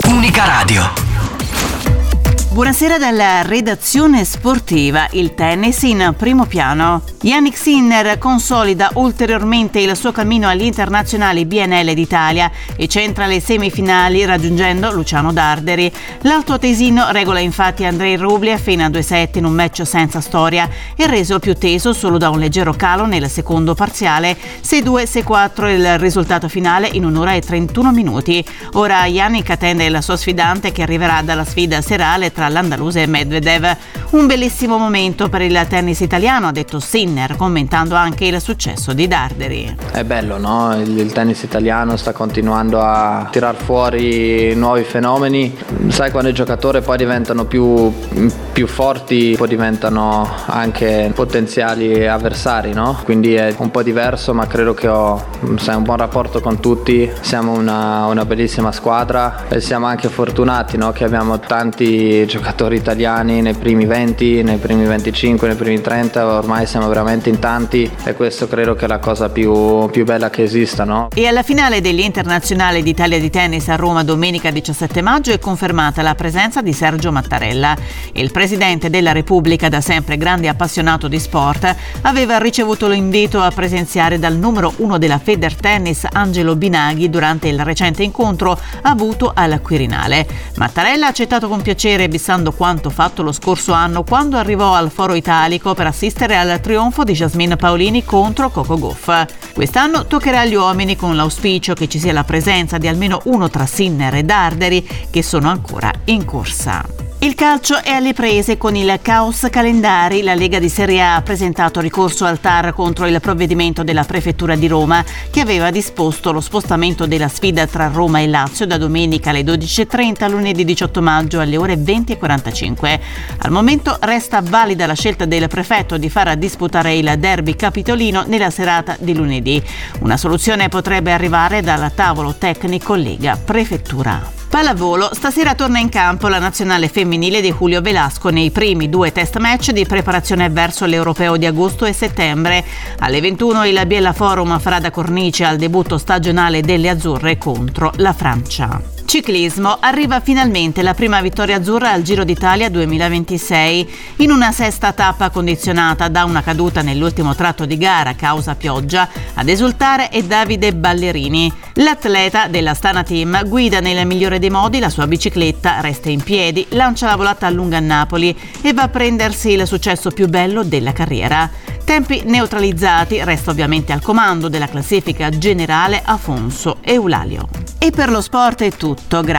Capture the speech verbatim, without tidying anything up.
Unica Radio. Buonasera dalla redazione sportiva. Il tennis in primo piano. Jannik Sinner consolida ulteriormente il suo cammino agli internazionali B N L d'Italia e centra le semifinali raggiungendo Luciano Darderi. L'altoatesino regola infatti Andrei Rublev fino a due set in un match senza storia e reso più teso solo da un leggero calo nel secondo parziale. sei due sei quattro il risultato finale in un'ora e trentuno minuti. Ora Jannik attende la sua sfidante che arriverà dalla sfida serale tra l'andaluse e Medvedev. Un bellissimo momento per il tennis italiano, ha detto Sinner, commentando anche il successo di Darderi. È bello, no? Il, il tennis italiano sta continuando a tirar fuori nuovi fenomeni. Sai, quando i giocatori poi diventano più, più forti, poi diventano anche potenziali avversari, no? Quindi è un po' diverso, ma credo che ho sai, un buon rapporto con tutti. Siamo una, una bellissima squadra e siamo anche fortunati, no? Che abbiamo tanti giocatori italiani nei primi venti, nei primi venticinque, nei primi trenta, ormai siamo veramente in tanti e questo credo che è la cosa più, più bella che esista, no? E alla finale degli internazionali d'Italia di tennis a Roma domenica diciassette maggio è confermata la presenza di Sergio Mattarella. Il presidente della Repubblica, da sempre grande appassionato di sport, aveva ricevuto l'invito a presenziare dal numero uno della Federtennis Angelo Binaghi durante il recente incontro avuto al Quirinale. Mattarella ha accettato con piacere, bissando quanto fatto lo scorso anno quando arrivò al Foro Italico per assistere al trionfo di Jasmine Paolini contro Coco Gauff. Quest'anno toccherà agli uomini, con l'auspicio che ci sia la presenza di almeno uno tra Sinner e Darderi, che sono ancora in corsa. Il calcio è alle prese con il caos calendari. La Lega di Serie A ha presentato ricorso al T A R contro il provvedimento della Prefettura di Roma che aveva disposto lo spostamento della sfida tra Roma e Lazio da domenica alle dodici e trenta a lunedì diciotto maggio alle ore venti e quarantacinque. Al momento resta valida la scelta del prefetto di far disputare il derby capitolino nella serata di lunedì. Una soluzione potrebbe arrivare dal tavolo tecnico Lega-Prefettura. Pallavolo, stasera torna in campo la nazionale femminile di Julio Velasco nei primi due test match di preparazione verso l'Europeo di agosto e settembre. Alle ventuno il Biella Forum farà da cornice al debutto stagionale delle azzurre contro la Francia. Ciclismo, arriva finalmente la prima vittoria azzurra al Giro d'Italia duemilaventisei. In una sesta tappa condizionata da una caduta nell'ultimo tratto di gara a causa pioggia, ad esultare è Davide Ballerini. L'atleta dell'Astana Team guida nel migliore dei modi la sua bicicletta, resta in piedi, lancia la volata a lunga a Napoli e va a prendersi il successo più bello della carriera. Tempi neutralizzati, resta ovviamente al comando della classifica generale Afonso Eulalio. E per lo sport è tutto. Grazie.